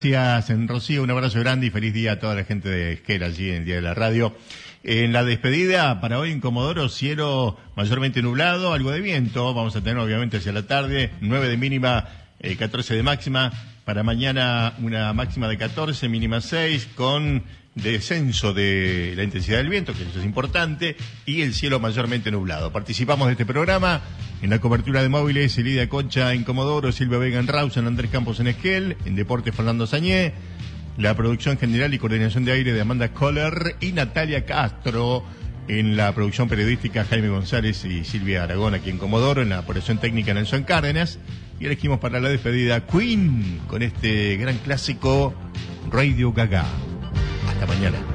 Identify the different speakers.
Speaker 1: Gracias, Rocío, un abrazo grande y feliz día a toda la gente de Esquel allí en el Día de la Radio. En la despedida, para hoy en Comodoro, cielo mayormente nublado, algo de viento, vamos a tener obviamente hacia la tarde, 9 de mínima, 14 de máxima, para mañana una máxima de 14, mínima 6, con descenso de la intensidad del viento, que eso es importante, y el cielo mayormente nublado. Participamos de este programa en la cobertura de móviles, Elida Concha en Comodoro, Silvia Vega en Rawson, Andrés Campos en Esquel, en Deportes Fernando Sañé, la producción general y coordinación de aire de Amanda Kohler y Natalia Castro, en la producción periodística Jaime González y Silvia Aragón aquí en Comodoro, en la operación técnica Nelson Cárdenas, y elegimos para la despedida Queen con este gran clásico Radio Gaga. Hasta mañana.